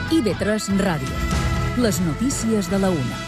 IB3 Ràdio. Les notícies de la una.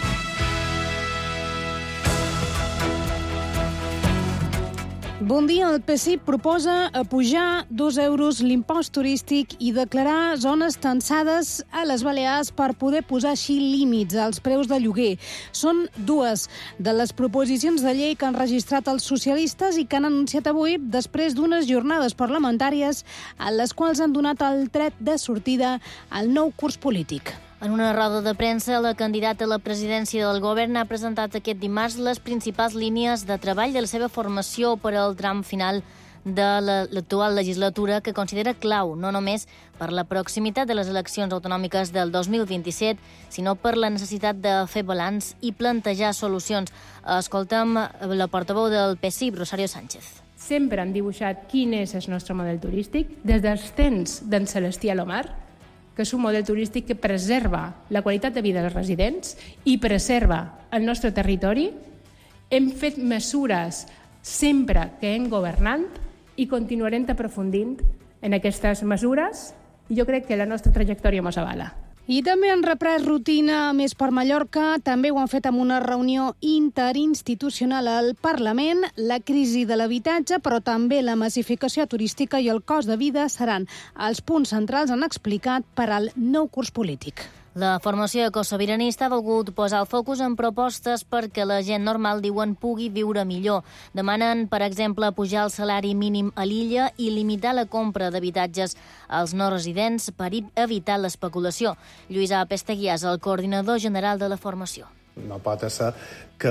Bon dia. El PSIC proposa apujar 2 euros l'impost turístic i declarar zones tensades a les Balears per poder posar així límits als preus de lloguer. Són dues de les proposicions de llei que han registrat els socialistes i que han anunciat avui després d'unes jornades parlamentàries en les quals han donat el tret de sortida al nou curs polític. En una roda de premsa, la candidata a la presidència del govern ha presentat aquest dimarts les principals línies de treball de la seva formació per al tram final de l'actual legislatura, que considera clau no només per la proximitat de les eleccions autonòmiques del 2027, sinó per la necessitat de fer balanç i plantejar solucions. Escoltem la portaveu del PSIC, Rosario Sánchez. Sempre hem dibuixat quin és el nostre model turístic, des dels temps d'en Celestí Alomar, que és un model turístic que preserva la qualitat de vida dels residents i preserva el nostre territori. Hem fet mesures sempre que hem governat i continuarem aprofundint en aquestes mesures i jo crec que la nostra trajectòria mos avala. I també han reprès rutina més per Mallorca. També ho han fet amb una reunió interinstitucional al Parlament. La crisi de l'habitatge, però també la massificació turística i el cost de vida seran els punts centrals, han explicat, per al nou curs polític. La formació ecosobiranista ha volgut posar el focus en propostes perquè la gent normal, diuen, pugui viure millor. Demanen, per exemple, pujar el salari mínim a l'illa i limitar la compra d'habitatges als no residents per evitar l'especulació. Lluís Pesteguià és el coordinador general de la formació. No pot ser que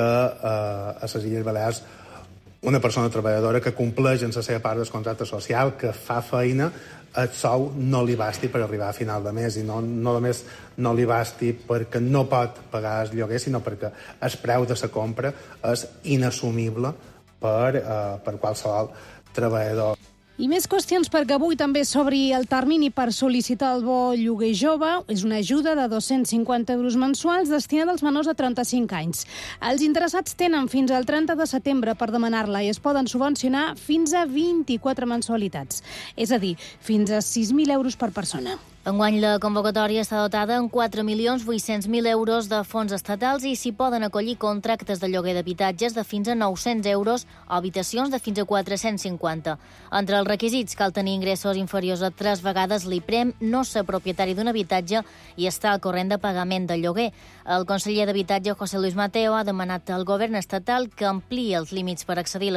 a les Illes Balears una persona treballadora que compleix en la seva part del contracte social, que fa feina, el sou no li basti per arribar a final de mes, i no només no li basti perquè no pot pagar el lloguer, sinó perquè el preu de la compra és inassumible per qualsevol treballador. I més qüestions, perquè avui també s'obri el termini per sol·licitar el bo lloguer jove. És una ajuda de 250 euros mensuals destinada als menors de 35 anys. Els interessats tenen fins al 30 de setembre per demanar-la i es poden subvencionar fins a 24 mensualitats. És a dir, fins a 6.000 euros per persona. Enguany la convocatòria està dotada amb 4.800.000 euros de fons estatals i s'hi poden acollir contractes de lloguer d'habitatges de fins a 900 euros o habitacions de fins a 450. Entre els requisits cal tenir ingressos inferiors a 3 vegades l'IPREM, no ser propietari d'un habitatge i estar al corrent de pagament del lloguer. El conseller d'Habitatge, José Luis Mateo, ha demanat al govern estatal que ampliï els límits per accedir a